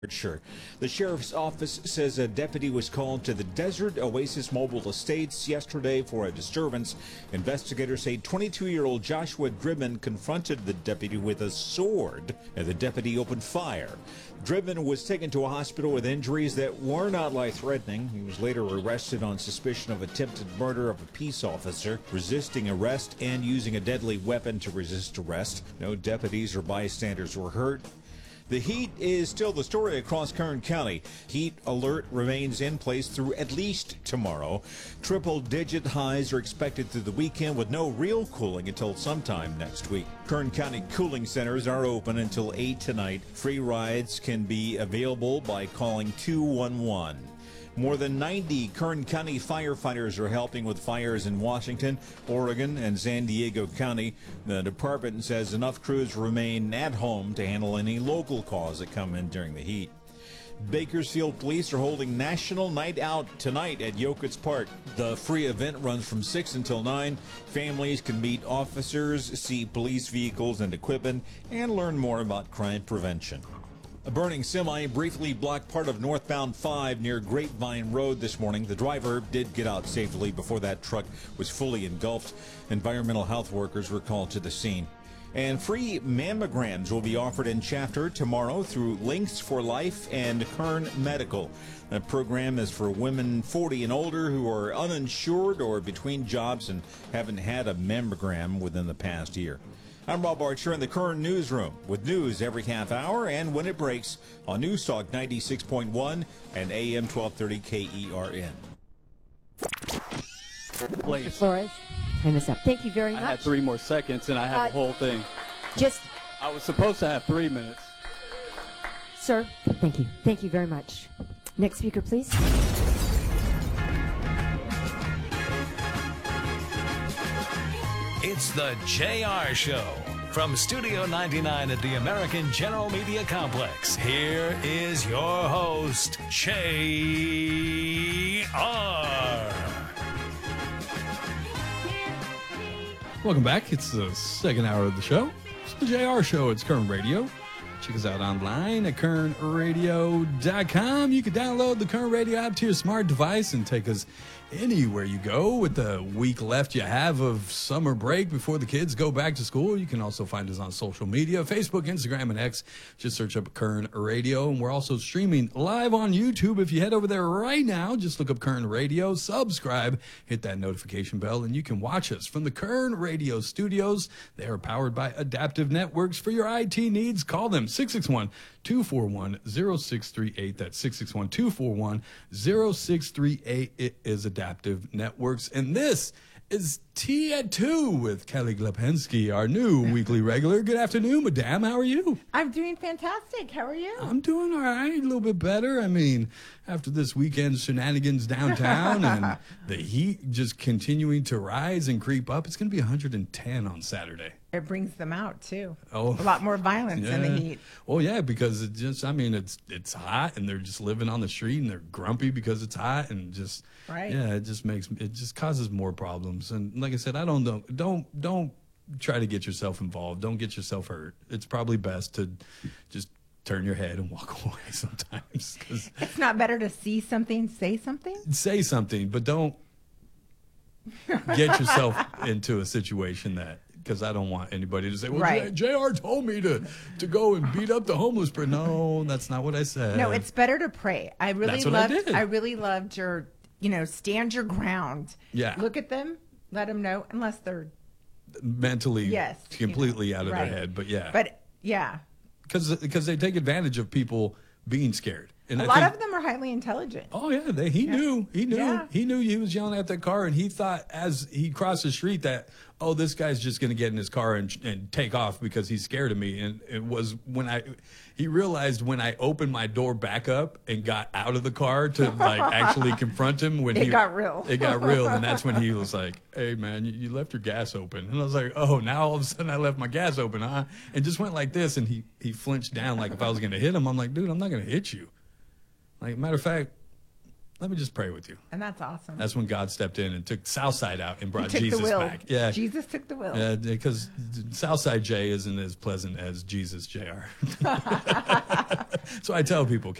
Sure. The sheriff's office says a deputy was called to the Desert Oasis Mobile Estates yesterday for a disturbance. Investigators say 22-year-old Joshua Dribben confronted the deputy with a sword, and the deputy opened fire. Dribben was taken to a hospital with injuries that were not life-threatening. He was later arrested on suspicion of attempted murder of a peace officer, resisting arrest, and using a deadly weapon to resist arrest. No deputies or bystanders were hurt. The heat is still the story across Kern County. Heat alert remains in place through at least tomorrow. Triple-digit highs are expected through the weekend with no real cooling until sometime next week. Kern County cooling centers are open until 8 tonight. Free rides can be available by calling 211. More than 90 Kern County firefighters are helping with fires in Washington, Oregon, and San Diego County. The department says enough crews remain at home to handle any local calls that come in during the heat. Bakersfield police are holding National Night Out tonight at Yokuts Park. The free event runs from 6 until 9. Families can meet officers, see police vehicles and equipment, and learn more about crime prevention. A burning semi briefly blocked part of northbound 5 near Grapevine Road this morning. The driver did get out safely before that truck was fully engulfed. Environmental health workers were called to the scene. And free mammograms will be offered in Shafter tomorrow through Links for Life and Kern Medical. The program is for women 40 and older who are uninsured or between jobs and haven't had a mammogram within the past year. I'm Rob Archer in the Kern Newsroom with news every half hour and when it breaks on News Talk 96.1 and AM 1230 KERN. Mr. Flores, time is up. Thank you very much. I had 3 more seconds, and I have the whole thing. I was supposed to have 3 minutes. Sir, thank you. Thank you very much. Next speaker, please. It's the JR Show. From Studio 99 at the American General Media Complex, here is your host, JR. Welcome back. It's the second hour of the show. It's the JR Show. It's Kern Radio. Check us out online at kernradio.com. You can download the Kern Radio app to your smart device and take us anywhere you go. With the week left you have of summer break before the kids go back to school, you can also find us on social media, Facebook, Instagram, and X. Just search up Kern Radio. And we're also streaming live on YouTube. If you head over there right now, just look up Kern Radio, subscribe, hit that notification bell, and you can watch us from the Kern Radio studios. They are powered by Adaptive Networks. For your IT needs, call them 661-241-0638. That's 661-241-0638. It is Adaptive Networks. And this is Tea at 2 with Kelly Glepensky, our new weekly regular. Good afternoon, madame. How are you? I'm doing fantastic. How are you? I'm doing all right, a little bit better. I mean, after this weekend's shenanigans downtown and the heat just continuing to rise and creep up, it's going to be 110 on Saturday. It brings them out, too. Oh, a lot more violence in the heat. Well, yeah, because it just, I mean, it's hot and they're just living on the street and they're grumpy because it's hot and just, right. Yeah, it just causes more problems. And like I said, I don't try to get yourself involved. Don't get yourself hurt. It's probably best to just turn your head and walk away sometimes. It's not better to see something, say something? Say something, but don't get yourself into a situation that, because I don't want anybody to say, well, right. JR told me to go and beat up the homeless person. No, that's not what I said. No, it's better to pray. I really loved your, stand your ground. Yeah. Look at them, let them know, unless they're mentally completely out of their head. But yeah. But yeah. Because they take advantage of people being scared. And a lot of them are highly intelligent. Oh, yeah. He knew. Yeah. He knew he was yelling at that car, and he thought as he crossed the street that, oh, this guy's just going to get in his car and take off because he's scared of me. And it was he realized when I opened my door back up and got out of the car to actually confront him. When it got real. It got real. And that's when he was like, hey, man, you left your gas open. And I was like, oh, now all of a sudden I left my gas open, huh? And just went like this. And he flinched down like if I was going to hit him. I'm like, dude, I'm not going to hit you. Like, matter of fact, let me just pray with you. And that's awesome. That's when God stepped in and took Southside out and brought took Jesus the will. back. Yeah, Jesus took the will. Because Southside J isn't as pleasant as Jesus Jr. So I tell people,